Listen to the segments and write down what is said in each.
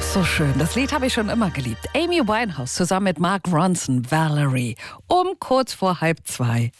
So schön. Das Lied habe ich schon immer geliebt. Amy Winehouse zusammen mit Mark Ronson, Valerie. Kurz vor 1:30.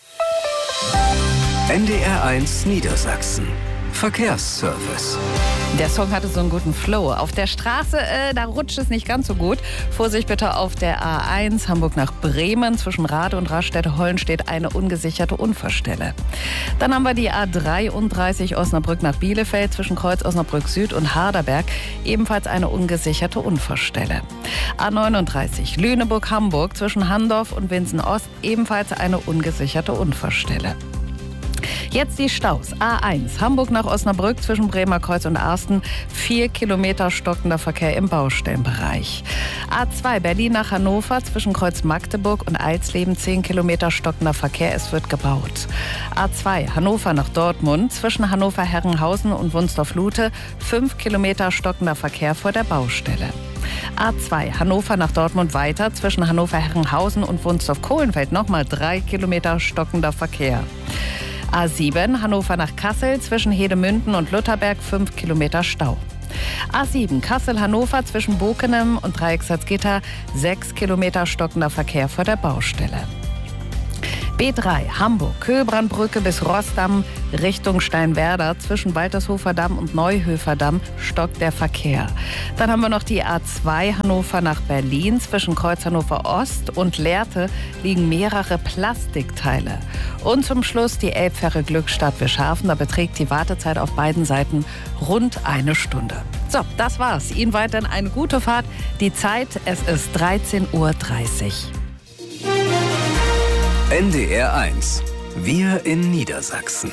NDR1 Niedersachsen. Verkehrsservice. Der Song hatte so einen guten Flow. Auf der Straße, da rutscht es nicht ganz so gut. Vorsicht bitte auf der A1 Hamburg nach Bremen. Zwischen Rade und Raststätte-Hollen steht eine ungesicherte Unfallstelle. Dann haben wir die A33 Osnabrück nach Bielefeld. Zwischen Kreuz Osnabrück Süd und Harderberg ebenfalls eine ungesicherte Unfallstelle. A39 Lüneburg-Hamburg. Zwischen Handorf und Winsen Ost ebenfalls eine ungesicherte Unfallstelle. Jetzt die Staus. A1 Hamburg nach Osnabrück zwischen Bremer Kreuz und Arsten. 4 Kilometer stockender Verkehr im Baustellenbereich. A2 Berlin nach Hannover zwischen Kreuz Magdeburg und Eilsleben. 10 Kilometer stockender Verkehr. Es wird gebaut. A2 Hannover nach Dortmund zwischen Hannover-Herrenhausen und Wunstorf-Lute. 5 Kilometer stockender Verkehr vor der Baustelle. A2 Hannover nach Dortmund weiter zwischen Hannover-Herrenhausen und Wunstorf-Kohlenfeld. Nochmal 3 Kilometer stockender Verkehr. A7 Hannover nach Kassel zwischen Hedemünden und Lutherberg 5 Kilometer Stau. A7 Kassel-Hannover zwischen Bokenem und Dreiecksalzgitter 6 Kilometer stockender Verkehr vor der Baustelle. B3 Hamburg Köhlbrandbrücke bis Rossdamm Richtung Steinwerder zwischen Waltershofer Damm und Neuhöfer Damm stockt der Verkehr. Dann haben wir noch die A2 Hannover nach Berlin. Zwischen Kreuz Hannover Ost und Lehrte liegen mehrere Plastikteile. Und zum Schluss die Elbfähre Glückstadt Wischhafen. Da beträgt die Wartezeit auf beiden Seiten rund 1 Stunde. So, das war's. Ihnen weiterhin eine gute Fahrt. Die Zeit, es ist 13:30 Uhr. NDR1. Wir in Niedersachsen.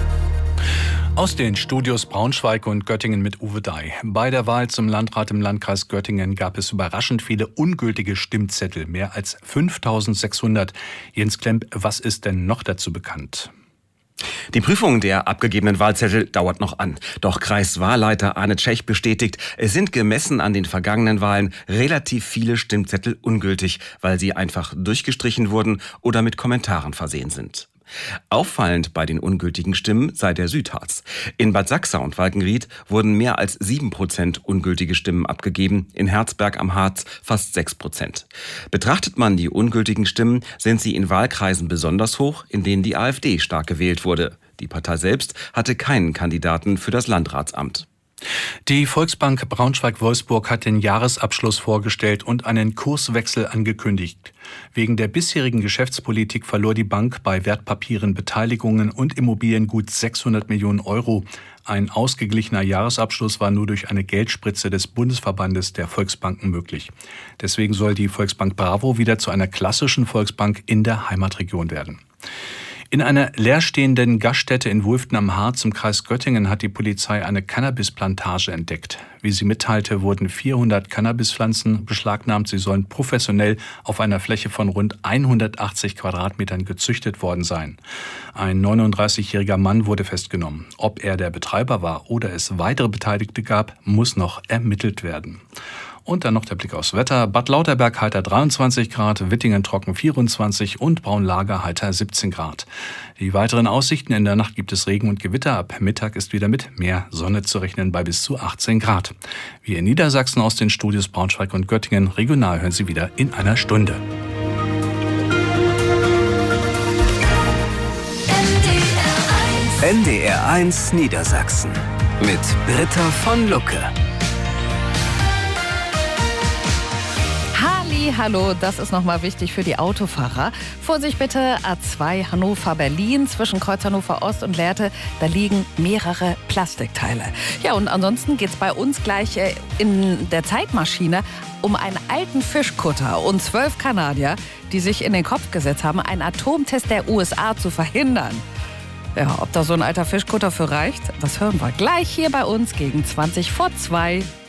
Aus den Studios Braunschweig und Göttingen mit Uwe Dai. Bei der Wahl zum Landrat im Landkreis Göttingen gab es überraschend viele ungültige Stimmzettel. Mehr als 5.600. Jens Klemp, was ist denn noch dazu bekannt? Die Prüfung der abgegebenen Wahlzettel dauert noch an. Doch Kreiswahlleiter Arne Tschech bestätigt, es sind gemessen an den vergangenen Wahlen relativ viele Stimmzettel ungültig, weil sie einfach durchgestrichen wurden oder mit Kommentaren versehen sind. Auffallend bei den ungültigen Stimmen sei der Südharz. In Bad Sachsa und Walkenried wurden mehr als 7% ungültige Stimmen abgegeben, in Herzberg am Harz fast 6%. Betrachtet man die ungültigen Stimmen, sind sie in Wahlkreisen besonders hoch, in denen die AfD stark gewählt wurde. Die Partei selbst hatte keinen Kandidaten für das Landratsamt. Die Volksbank Braunschweig-Wolfsburg hat den Jahresabschluss vorgestellt und einen Kurswechsel angekündigt. Wegen der bisherigen Geschäftspolitik verlor die Bank bei Wertpapieren, Beteiligungen und Immobilien gut 600 Millionen Euro. Ein ausgeglichener Jahresabschluss war nur durch eine Geldspritze des Bundesverbandes der Volksbanken möglich. Deswegen soll die Volksbank Bravo wieder zu einer klassischen Volksbank in der Heimatregion werden. In einer leerstehenden Gaststätte in Wulften am Harz im Kreis Göttingen hat die Polizei eine Cannabisplantage entdeckt. Wie sie mitteilte, wurden 400 Cannabispflanzen beschlagnahmt. Sie sollen professionell auf einer Fläche von rund 180 Quadratmetern gezüchtet worden sein. Ein 39-jähriger Mann wurde festgenommen. Ob er der Betreiber war oder es weitere Beteiligte gab, muss noch ermittelt werden. Und dann noch der Blick aufs Wetter. Bad Lauterberg heiter 23 Grad, Wittingen trocken 24 und Braunlager heiter 17 Grad. Die weiteren Aussichten: in der Nacht gibt es Regen und Gewitter. Ab Mittag ist wieder mit mehr Sonne zu rechnen bei bis zu 18 Grad. Wir in Niedersachsen aus den Studios Braunschweig und Göttingen. Regional hören Sie wieder in einer Stunde. NDR1 Niedersachsen mit Britta von Lucke. Hallo, das ist nochmal wichtig für die Autofahrer. Vorsicht bitte, A2 Hannover-Berlin zwischen Kreuz Hannover Ost und Lehrte, da liegen mehrere Plastikteile. Ja, und ansonsten geht's bei uns gleich in der Zeitmaschine um einen alten Fischkutter und 12 Kanadier, die sich in den Kopf gesetzt haben, einen Atomtest der USA zu verhindern. Ja, ob da so ein alter Fischkutter für reicht, das hören wir gleich hier bei uns gegen 2:20.